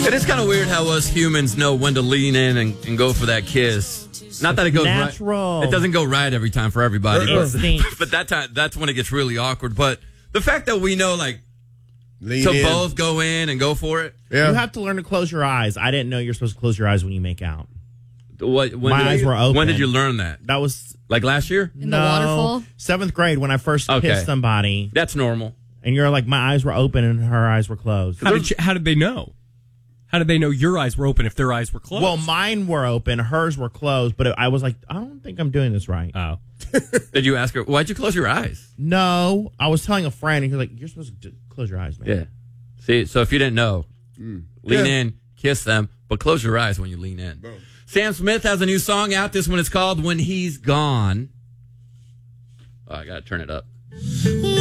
It is kind of weird how us humans know when to lean in and go for that kiss. Not that it goes natural. right. It doesn't go right every time for everybody. But that's when it gets really awkward. But the fact that we know, like, Lean to in. both go in and go for it. Yeah. You have to learn to close your eyes. I didn't know you're supposed to close your eyes when you make out. When eyes were open. When did you learn that? That was Like last year? In the waterfall? 7th grade when I first kissed somebody. That's normal. And you're like, my eyes were open and her eyes were closed. How did they know? How did they know your eyes were open if their eyes were closed? Well, mine were open, hers were closed, but I was like, I don't think I'm doing this right. Oh. Did you ask her, why'd you close your eyes? No, I was telling a friend, and you're like, you're supposed to close your eyes, man. Yeah. See, so if you didn't know, lean in, kiss them, but close your eyes when you lean in. Boom. Sam Smith has a new song out. This one is called When He's Gone. Oh, I got to turn it up.